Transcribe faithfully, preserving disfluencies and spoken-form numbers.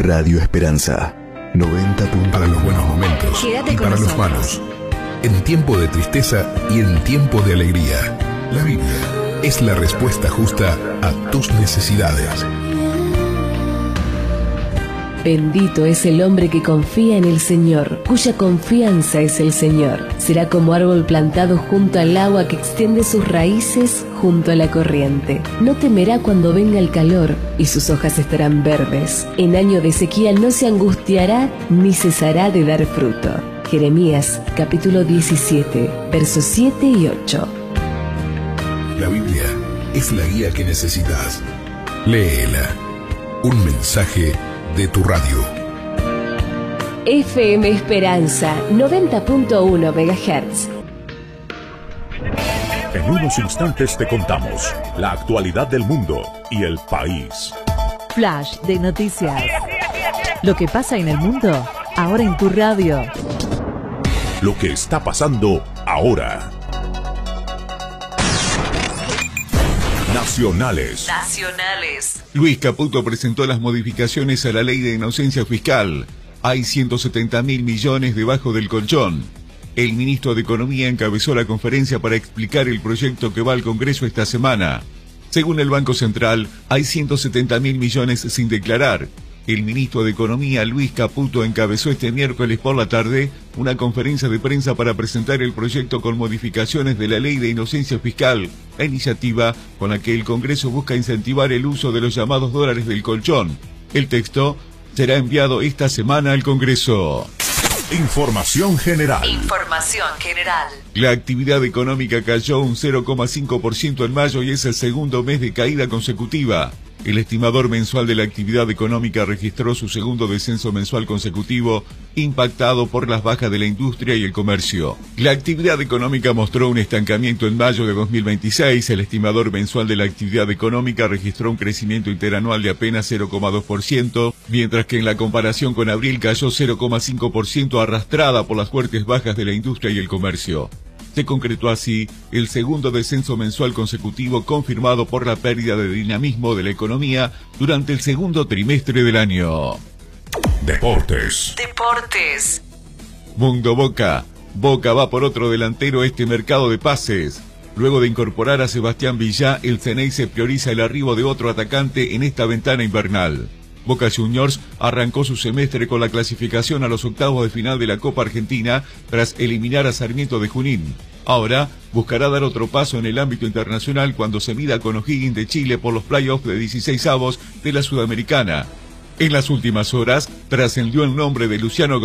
Radio Esperanza, noventa puntos. Para los buenos momentos Quédate y con para los nosotros. malos. En tiempo de tristeza y en tiempo de alegría. La Biblia es la respuesta justa a tus necesidades. Bendito es el hombre que confía en el Señor, cuya confianza es el Señor. Será como árbol plantado junto al agua que extiende sus raíces junto a la corriente. No temerá cuando venga el calor y sus hojas estarán verdes. En año de sequía no se angustiará ni cesará de dar fruto. Jeremías capítulo diecisiete, versos siete y ocho. La Biblia es la guía que necesitas. Léela. Un mensaje de tu radio. F M Esperanza noventa punto uno megahertz. En unos instantes te contamos la actualidad del mundo y el país. Flash de noticias. Lo que pasa en el mundo, ahora en tu radio. Lo que está pasando ahora. Nacionales. Nacionales. Luis Caputo presentó las modificaciones a la ley de inocencia fiscal. Hay ciento setenta mil millones debajo del colchón. El ministro de Economía encabezó la conferencia para explicar el proyecto que va al Congreso esta semana. Según el Banco Central, hay ciento setenta mil millones sin declarar. El ministro de Economía, Luis Caputo, encabezó este miércoles por la tarde una conferencia de prensa para presentar el proyecto con modificaciones de la Ley de Inocencia Fiscal, la iniciativa con la que el Congreso busca incentivar el uso de los llamados dólares del colchón. El texto será enviado esta semana al Congreso. Información general. Información general. La actividad económica cayó un cero coma cinco por ciento en mayo y es el segundo mes de caída consecutiva. El estimador mensual de la actividad económica registró su segundo descenso mensual consecutivo, impactado por las bajas de la industria y el comercio. La actividad económica mostró un estancamiento en mayo de dos mil veintiséis. El estimador mensual de la actividad económica registró un crecimiento interanual de apenas cero coma dos por ciento, mientras que en la comparación con abril cayó cero coma cinco por ciento, arrastrada por las fuertes bajas de la industria y el comercio. Se concretó así el segundo descenso mensual consecutivo confirmado por la pérdida de dinamismo de la economía durante el segundo trimestre del año. Deportes. Deportes. Mundo Boca. Boca va por otro delantero a este mercado de pases. Luego de incorporar a Sebastián Villá, el Ceneice prioriza el arribo de otro atacante en esta ventana invernal. Boca Juniors arrancó su semestre con la clasificación a los octavos de final de la Copa Argentina tras eliminar a Sarmiento de Junín. Ahora buscará dar otro paso en el ámbito internacional cuando se mida con O'Higgins de Chile por los playoffs de dieciseisavos de la Sudamericana. En las últimas horas trascendió el nombre de Luciano